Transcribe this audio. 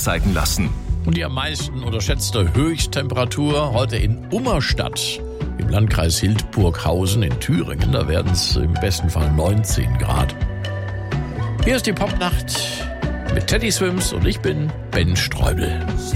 zeigen lassen. Und die am meisten unterschätzte Höchsttemperatur heute in Ummerstadt im Landkreis Hildburghausen in Thüringen. Da werden es im besten Fall 19 Grad. Hier ist die Popnacht mit Teddy Swims und ich bin Ben Streubel.